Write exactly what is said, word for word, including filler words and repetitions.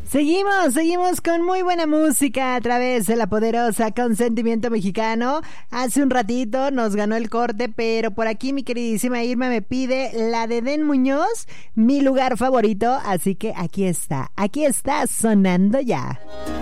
Seguimos, seguimos con muy buena música a través de la poderosa Consentimiento Mexicano. Hace un ratito nos ganó el corte, pero por aquí mi queridísima Irma me pide la de Den Muñoz, mi lugar favorito, así que aquí está, aquí está sonando ya.